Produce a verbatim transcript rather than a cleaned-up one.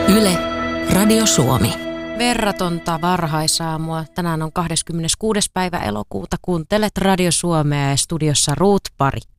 Yle, Radio Suomi. Verratonta varhaisaamua. Tänään on kahdeskymmeneskuudes päivä elokuuta. Kuuntelet Radio Suomea ja studiossa Ruut Parikka.